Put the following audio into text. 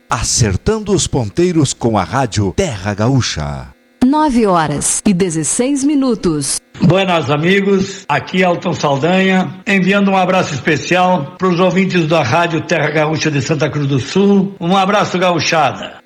Acertando os ponteiros com a rádio Terra Gaúcha. 9h16. Buenas amigos, aqui Elton Saldanha, enviando um abraço especial para os ouvintes da rádio Terra Gaúcha de Santa Cruz do Sul. Um abraço, gauchada.